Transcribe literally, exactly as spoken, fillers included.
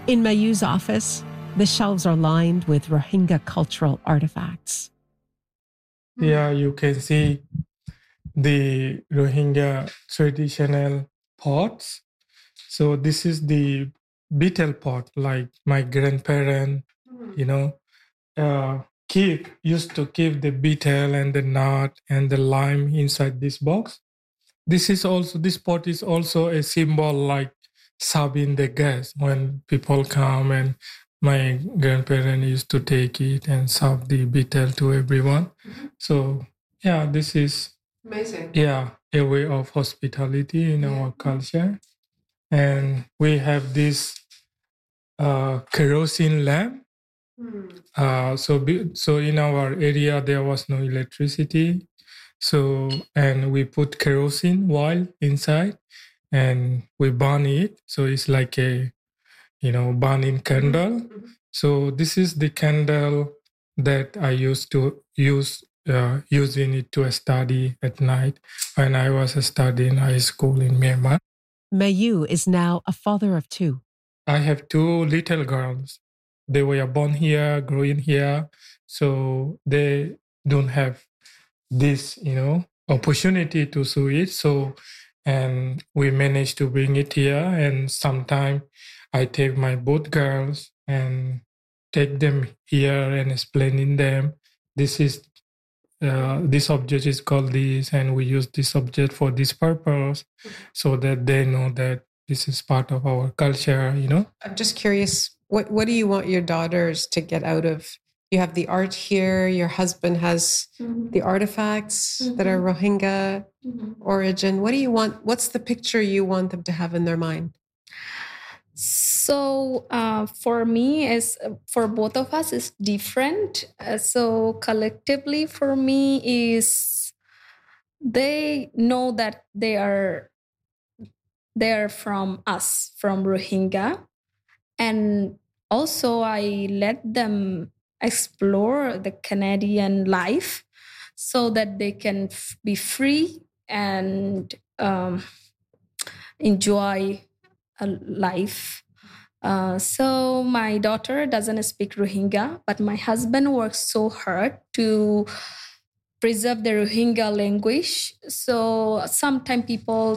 In Mayu's office, the shelves are lined with Rohingya cultural artifacts. Here you can see the Rohingya traditional pots. So this is the betel pot, like my grandparent, you know, uh, keep used to keep the betel and the nut and the lime inside this box. This is also this pot is also a symbol like serving the guests when people come, and my grandparents used to take it and serve the betel to everyone. Mm-hmm. So yeah, this is amazing. Yeah, a way of hospitality in yeah. our culture. And we have this uh, kerosene lamp. Mm. Uh, so, be, so in our area there was no electricity. So, and we put kerosene oil inside, and we burn it. So it's like a, you know, burning candle. Mm-hmm. So this is the candle that I used to use, uh, using it to study at night when I was studying high school in Myanmar. Mayu is now a father of two. I have two little girls. They were born here, growing here, so they don't have this, you know, opportunity to see it. So, and we managed to bring it here. And sometimes I take my both girls and take them here and explaining them. This is uh, this object is called this, and we use this object for this purpose, so that they know that this is part of our culture. You know. I'm just curious. What What do you want your daughters to get out of? You have the art here. Your husband has mm-hmm. the artifacts mm-hmm. that are Rohingya mm-hmm. origin. What do you want? What's the picture you want them to have in their mind? So uh, for me, as for both of us, is different. Uh, so collectively, for me, is they know that they are they are from us, from Rohingya, and also I let them explore the Canadian life so that they can f- be free and um, enjoy a life. Uh, so my daughter doesn't speak Rohingya, but my husband works so hard to preserve the Rohingya language. So sometimes people